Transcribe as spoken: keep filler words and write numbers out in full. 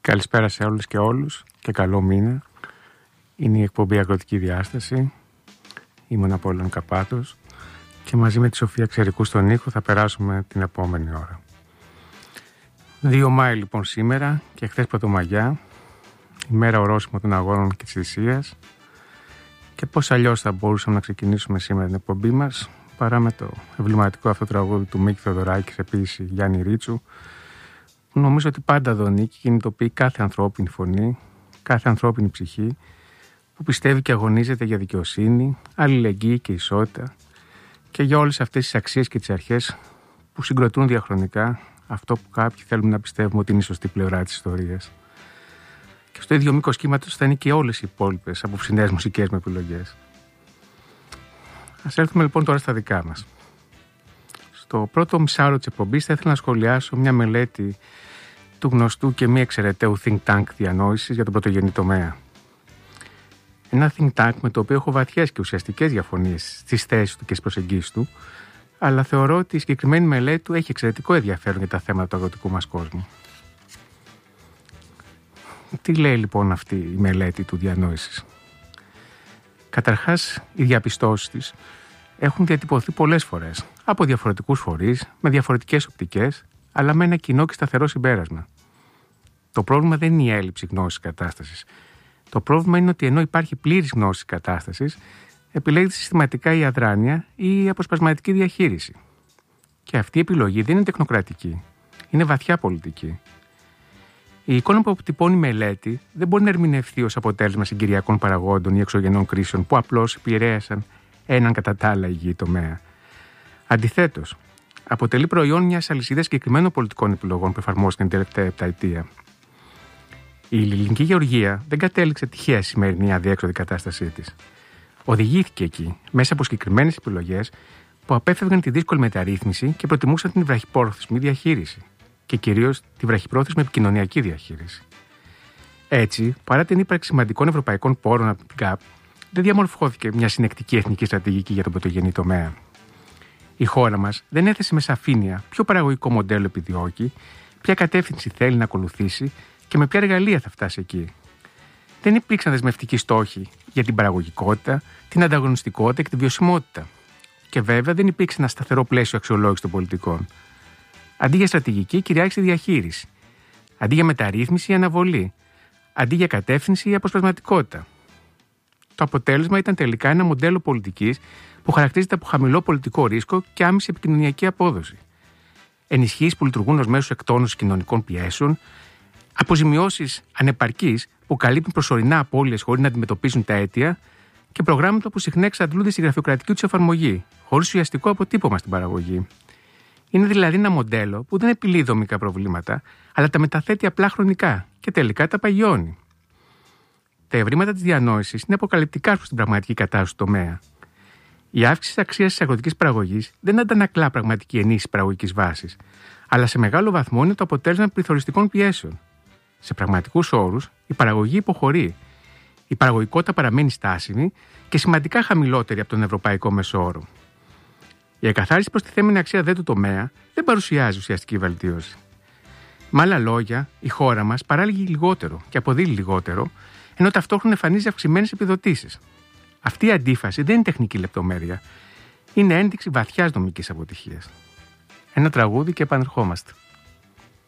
Καλησπέρα σε όλους και όλους και καλό μήνα. Είναι η εκπομπή Αγροτική Διάσταση. Είμαι ο Απόλλων Καπάτος και μαζί με τη Σοφία Ξερικού στον ήχο θα περάσουμε την επόμενη ώρα. δύο Μάη λοιπόν σήμερα και χθες Πρωτομαγιά, ημέρα ορόσημο των αγώνων και της θυσίας. Και πώς αλλιώς θα μπορούσαμε να ξεκινήσουμε σήμερα την εκπομπή μας παρά με το εμβληματικό αυτό τραγούδι του Μίκη Θεοδωράκη σε ποίηση Γιάννη Ρίτσου, που νομίζω ότι πάντα δονεί και κινητοποιεί κάθε ανθρώπινη φωνή, κάθε ανθρώπινη ψυχή που πιστεύει και αγωνίζεται για δικαιοσύνη, αλληλεγγύη και ισότητα και για όλες αυτές τις αξίες και τις αρχές που συγκροτούν διαχρονικά αυτό που κάποιοι θέλουμε να πιστεύουμε ότι είναι η σωστή πλευρά της ιστορίας. Και στο ίδιο μήκος κύματος θα είναι και όλες οι υπόλοιπες απόψινές μουσικές με επιλογές. Ας έρθουμε λοιπόν τώρα στα δικά μας. Στο πρώτο μισάωρο της εκπομπής θα ήθελα να σχολιάσω μια μελέτη του γνωστού και μη εξαιρεταίου think tank διανόησης για τον πρωτογενή τομέα. Ένα think tank με το οποίο έχω βαθιές και ουσιαστικές διαφωνίες στις θέσεις του και στις προσεγγίσεις του, αλλά θεωρώ ότι η συγκεκριμένη μελέτη του έχει εξαιρετικό ενδιαφέρον για τα θέματα του αγροτικού μας κόσμου. Τι λέει λοιπόν αυτή η μελέτη του διανόησης? Καταρχάς, οι διαπιστώσεις της έχουν διατυπωθεί πολλές φορές από διαφορετικούς φορείς, με διαφορετικές οπτικές, αλλά με ένα κοινό και σταθερό συμπέρασμα. Το πρόβλημα δεν είναι η έλλειψη γνώσης της κατάστασης. Το πρόβλημα είναι ότι ενώ υπάρχει πλήρης γνώση της κατάστασης, επιλέγεται συστηματικά η αδράνεια ή η αποσπασματική διαχείριση. Και αυτή η επιλογή δεν είναι τεχνοκρατική, είναι βαθιά πολιτική. Η εικόνα που αποτυπώνει η μελέτη δεν μπορεί να ερμηνευθεί ως αποτέλεσμα συγκυριακών παραγόντων ή εξωγενών κρίσεων που απλώς επηρέασαν έναν κατά τα άλλα υγιή τομέα. Αντιθέτως, αποτελεί προϊόν μιας αλυσίδας συγκεκριμένων πολιτικών επιλογών που εφαρμόστηκαν την τελευταία επταετία. Η ελληνική γεωργία δεν κατέληξε τυχαία στη σημερινή αδιέξοδη κατάστασή της. Οδηγήθηκε εκεί μέσα από συγκεκριμένες επιλογές που απέφευγαν τη δύσκολη μεταρρύθμιση και προτιμούσαν την βραχυπρόθεσμη διαχείριση και κυρίως τη βραχυπρόθεσμη επικοινωνιακή διαχείριση. Έτσι, παρά την ύπαρξη σημαντικών ευρωπαϊκών πόρων από την ΚΑΠ, δεν διαμορφώθηκε μια συνεκτική εθνική στρατηγική για τον πρωτογενή τομέα. Η χώρα μας δεν έθεσε με σαφήνεια ποιο παραγωγικό μοντέλο επιδιώκει, ποια κατεύθυνση θέλει να ακολουθήσει και με ποια εργαλεία θα φτάσει εκεί. Δεν υπήρξαν δεσμευτικοί στόχοι για την παραγωγικότητα, την ανταγωνιστικότητα και την βιωσιμότητα. Και βέβαια δεν υπήρξε ένα σταθερό πλαίσιο αξιολόγηση των πολιτικών. Αντί για στρατηγική, κυριάρχησε η διαχείριση. Αντί για μεταρρύθμιση, η αναβολή. Αντί για κατεύθυνση, η αποσπασματικότητα. Το αποτέλεσμα ήταν τελικά ένα μοντέλο πολιτικής που χαρακτηρίζεται από χαμηλό πολιτικό ρίσκο και άμεση επικοινωνιακή απόδοση. Ενισχύσεις που λειτουργούν ως μέσος εκτόνωσης κοινωνικών πιέσεων, αποζημιώσεις ανεπαρκείς που καλύπτουν προσωρινά απώλειες χωρίς να αντιμετωπίζουν τα αίτια και προγράμματα που συχνά εξαντλούνται στη γραφειοκρατική τους εφαρμογή, χωρίς ουσιαστικό αποτύπωμα στην παραγωγή. Είναι δηλαδή ένα μοντέλο που δεν επιλύει δομικά προβλήματα, αλλά τα μεταθέτει απλά χρονικά και τελικά τα παγιώνει. Τα ευρήματα της διανόησης είναι αποκαλυπτικά προς την πραγματική κατάσταση του τομέα. Η αύξηση της αξίας της αγροτικής παραγωγής δεν αντανακλά πραγματική ενίσχυση παραγωγικής βάσης, αλλά σε μεγάλο βαθμό είναι το αποτέλεσμα πληθωριστικών πιέσεων. Σε πραγματικούς όρους, η παραγωγή υποχωρεί. Η παραγωγικότητα παραμένει στάσιμη και σημαντικά χαμηλότερη από τον ευρωπαϊκό μεσόωρο. Η εκαθάριση προστιθέμενη αξία δε του τομέα δεν παρουσιάζει ουσιαστική βελτίωση. Με άλλα λόγια, η χώρα μας παράγει λιγότερο και αποδίδει λιγότερο, ενώ ταυτόχρονα εμφανίζει αυξημένες επιδοτήσεις. Αυτή η αντίφαση δεν είναι τεχνική λεπτομέρεια. Είναι ένδειξη βαθιάς νομικής αποτυχίας. Ένα τραγούδι και επανερχόμαστε.